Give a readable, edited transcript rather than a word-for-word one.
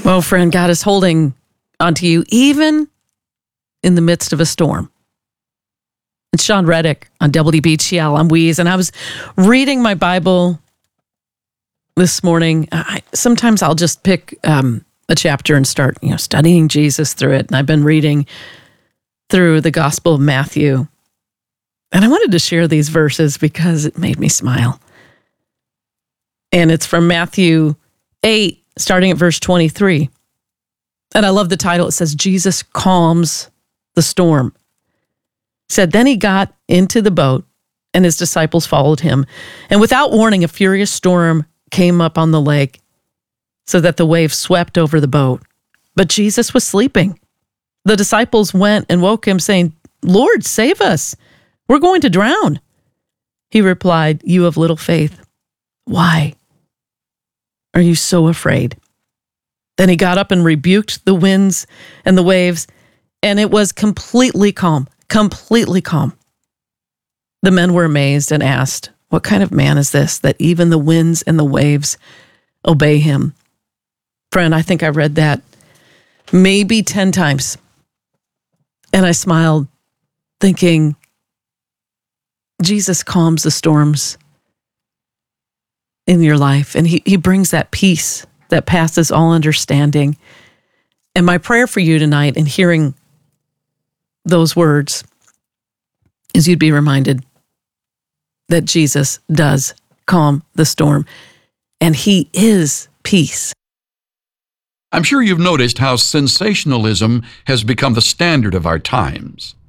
Well, friend, God is holding onto you even in the midst of a storm. It's Sean Reddick on WBGL. I'm Weeze, and I was reading my Bible this morning. Sometimes I'll just pick a chapter and start, studying Jesus through it. And I've been reading through the Gospel of Matthew. And I wanted to share these verses because it made me smile. And it's from Matthew 8, starting at verse 23. And I love the title. It says, Jesus calms the storm. It said, then he got into the boat and his disciples followed him. And without warning, a furious storm came up on the lake so that the waves swept over the boat. But Jesus was sleeping. The disciples went and woke him, saying, Lord, save us. We're going to drown. He replied, you have little faith. Why are you so afraid? Then he got up and rebuked the winds and the waves, and it was completely calm. The men were amazed and asked, what kind of man is this that even the winds and the waves obey him? Friend, I think I read that maybe 10 times. And I smiled, thinking, Jesus calms the storms in your life, and he brings that peace that passes all understanding. And my prayer for you tonight in hearing those words is you'd be reminded that Jesus does calm the storm, and he is peace. I'm sure you've noticed how sensationalism has become the standard of our times.